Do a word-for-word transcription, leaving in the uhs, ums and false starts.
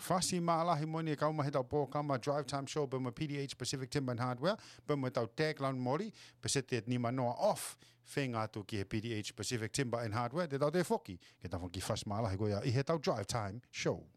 Fasi maalahi mo ni kauma he tau po kama drive time show be mo P D H Pacific Timber and Hardware be mo tau tagline mori pesete ni manoa off whenga tu ki he P D H Pacific Timber and Hardware te tau te foki ke tau foki fas maalahi ko ia i he tau drive time show.